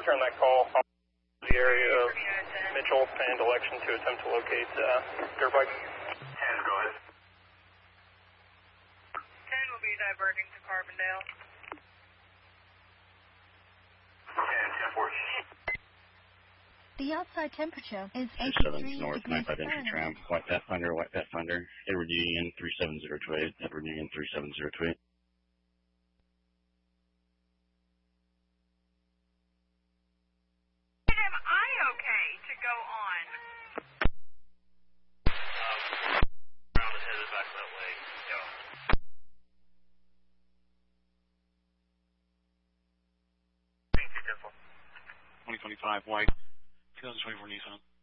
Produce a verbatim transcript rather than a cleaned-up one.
return that call. The area of Mitchell and election to attempt to locate uh, dirt bike. ten, go ahead. ten will be diverting to Carbondale. ten, ten four. The outside temperature is seven eighty-three North, degrees ninety-five entry tram, Fahrenheit. White Pathfinder, White Pathfinder, Edward Union three seven zero two eight, Edward Union three seven zero two eight. Am I okay to go on? Um, Brown is headed back that way. Go. twenty twenty-five White, twenty twenty-four Nissan.